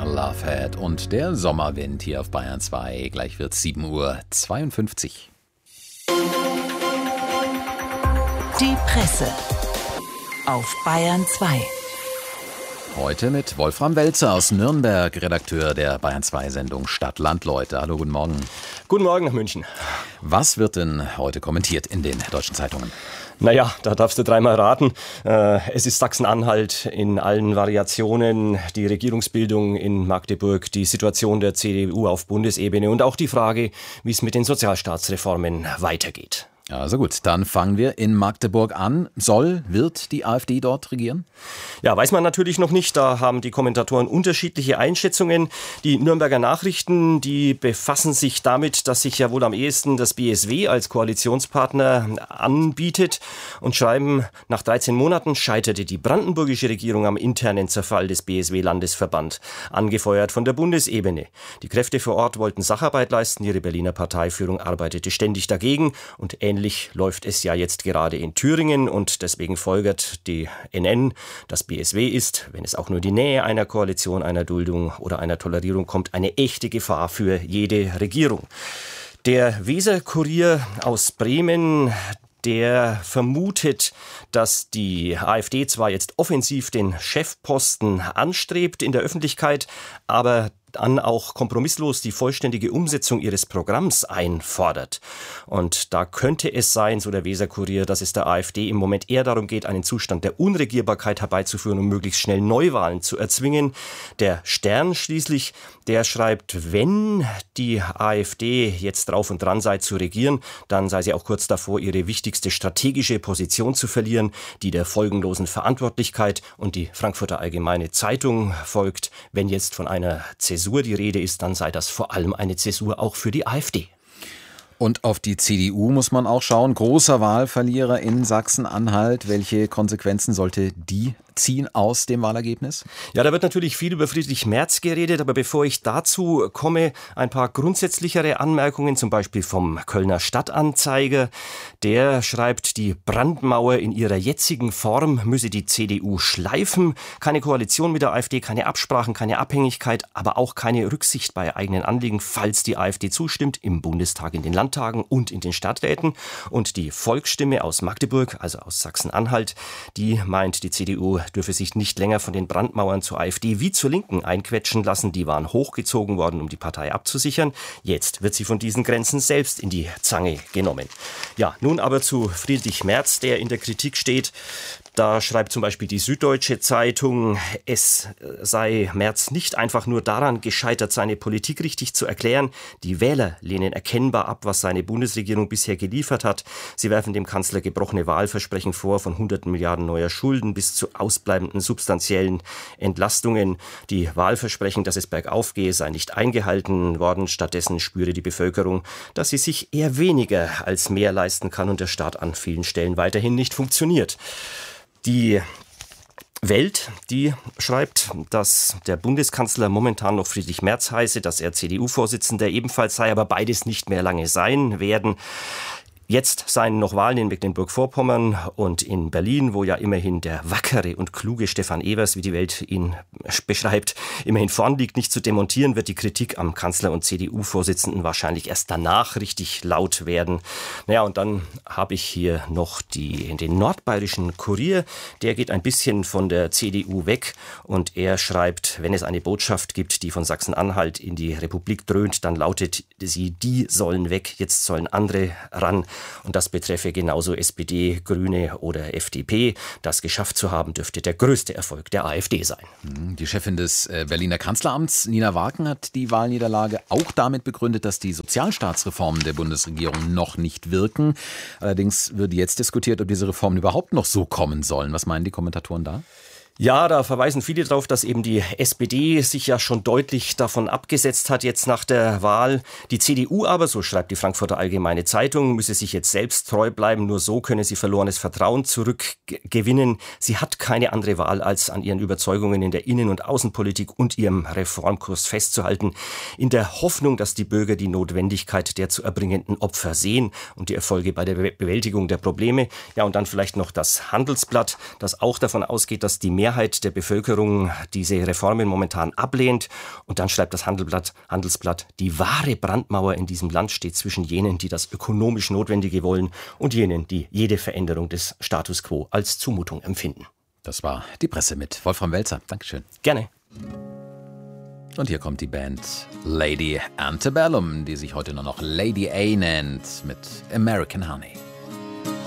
Lovehead und der Sommerwind hier auf Bayern 2. Gleich wird 7:52 Uhr. Die Presse auf Bayern 2. Heute mit Wolfram Welzer aus Nürnberg, Redakteur der Bayern 2 Sendung Stadt, Land, Leute. Hallo, guten Morgen. Guten Morgen nach München. Was wird denn heute kommentiert in den deutschen Zeitungen? Naja, da darfst du dreimal raten. Es ist Sachsen-Anhalt in allen Variationen, die Regierungsbildung in Magdeburg, die Situation der CDU auf Bundesebene und auch die Frage, wie es mit den Sozialstaatsreformen weitergeht. Also gut, dann fangen wir in Magdeburg an. Wird die AfD dort regieren? Ja, weiß man natürlich noch nicht. Da haben die Kommentatoren unterschiedliche Einschätzungen. Die Nürnberger Nachrichten, die befassen sich damit, dass sich ja wohl am ehesten das BSW als Koalitionspartner anbietet und schreiben, nach 13 Monaten scheiterte die brandenburgische Regierung am internen Zerfall des BSW-Landesverband, angefeuert von der Bundesebene. Die Kräfte vor Ort wollten Sacharbeit leisten, ihre Berliner Parteiführung arbeitete ständig dagegen und ähnlich läuft es ja jetzt gerade in Thüringen und deswegen folgert die NN, das BSW ist, wenn es auch nur die Nähe einer Koalition, einer Duldung oder einer Tolerierung kommt, eine echte Gefahr für jede Regierung. Der Weser-Kurier aus Bremen, der vermutet, dass die AfD zwar jetzt offensiv den Chefposten anstrebt in der Öffentlichkeit, aber dann auch kompromisslos die vollständige Umsetzung ihres Programms einfordert. Und da könnte es sein, so der Weser-Kurier, dass es der AfD im Moment eher darum geht, einen Zustand der Unregierbarkeit herbeizuführen und möglichst schnell Neuwahlen zu erzwingen. Der Stern schließlich, der schreibt, wenn die AfD jetzt drauf und dran sei zu regieren, dann sei sie auch kurz davor, ihre wichtigste strategische Position zu verlieren, die der folgenlosen Verantwortlichkeit. Und die Frankfurter Allgemeine Zeitung folgt, wenn jetzt von einer Zäsur die Rede ist, dann sei das vor allem eine Zäsur auch für die AfD. Und auf die CDU muss man auch schauen. Großer Wahlverlierer in Sachsen-Anhalt. Welche Konsequenzen sollte die ziehen aus dem Wahlergebnis? Ja, da wird natürlich viel über Friedrich Merz geredet, aber bevor ich dazu komme, ein paar grundsätzlichere Anmerkungen, zum Beispiel vom Kölner Stadtanzeiger. Der schreibt, die Brandmauer in ihrer jetzigen Form müsse die CDU schleifen. Keine Koalition mit der AfD, keine Absprachen, keine Abhängigkeit, aber auch keine Rücksicht bei eigenen Anliegen, falls die AfD zustimmt, im Bundestag, in den Landtagen und in den Stadträten. Und die Volksstimme aus Magdeburg, also aus Sachsen-Anhalt, die meint, die CDU dürfe sich nicht länger von den Brandmauern zur AfD wie zur Linken einquetschen lassen. Die waren hochgezogen worden, um die Partei abzusichern. Jetzt wird sie von diesen Grenzen selbst in die Zange genommen. Ja, nun aber zu Friedrich Merz, der in der Kritik steht. Da schreibt zum Beispiel die Süddeutsche Zeitung, es sei Merz nicht einfach nur daran gescheitert, seine Politik richtig zu erklären. Die Wähler lehnen erkennbar ab, was seine Bundesregierung bisher geliefert hat. Sie werfen dem Kanzler gebrochene Wahlversprechen vor, von hunderten Milliarden neuer Schulden bis zu ausbleibenden substanziellen Entlastungen. Die Wahlversprechen, dass es bergauf gehe, sei nicht eingehalten worden. Stattdessen spüre die Bevölkerung, dass sie sich eher weniger als mehr leisten kann und der Staat an vielen Stellen weiterhin nicht funktioniert. Die Welt, die schreibt, dass der Bundeskanzler momentan noch Friedrich Merz heiße, dass er CDU-Vorsitzender ebenfalls sei, aber beides nicht mehr lange sein werden. Jetzt seien noch Wahlen in Mecklenburg-Vorpommern und in Berlin, wo ja immerhin der wackere und kluge Stefan Evers, wie die Welt ihn beschreibt, immerhin vorn liegt. Nicht zu demontieren wird die Kritik am Kanzler und CDU-Vorsitzenden wahrscheinlich erst danach richtig laut werden. Naja, und dann habe ich hier noch den nordbayerischen Kurier. Der geht ein bisschen von der CDU weg und er schreibt, wenn es eine Botschaft gibt, die von Sachsen-Anhalt in die Republik dröhnt, dann lautet sie, die sollen weg, jetzt sollen andere ran. Und das betreffe genauso SPD, Grüne oder FDP. Das geschafft zu haben, dürfte der größte Erfolg der AfD sein. Die Chefin des Berliner Kanzleramts, Nina Wagen, hat die Wahlniederlage auch damit begründet, dass die Sozialstaatsreformen der Bundesregierung noch nicht wirken. Allerdings wird jetzt diskutiert, ob diese Reformen überhaupt noch so kommen sollen. Was meinen die Kommentatoren da? Ja, da verweisen viele darauf, dass eben die SPD sich ja schon deutlich davon abgesetzt hat jetzt nach der Wahl. Die CDU aber, so schreibt die Frankfurter Allgemeine Zeitung, müsse sich jetzt selbst treu bleiben. Nur so könne sie verlorenes Vertrauen zurückgewinnen. Sie hat keine andere Wahl, als an ihren Überzeugungen in der Innen- und Außenpolitik und ihrem Reformkurs festzuhalten, in der Hoffnung, dass die Bürger die Notwendigkeit der zu erbringenden Opfer sehen und die Erfolge bei der Bewältigung der Probleme. Ja, und dann vielleicht noch das Handelsblatt, das auch davon ausgeht, dass die Mehrheit der Bevölkerung diese Reformen momentan ablehnt. Und dann schreibt das Handelsblatt, die wahre Brandmauer in diesem Land steht zwischen jenen, die das ökonomisch Notwendige wollen, und jenen, die jede Veränderung des Status quo als Zumutung empfinden. Das war die Presse mit Wolfram Welzer. Dankeschön. Gerne. Und hier kommt die Band Lady Antebellum, die sich heute nur noch Lady A nennt, mit American Honey.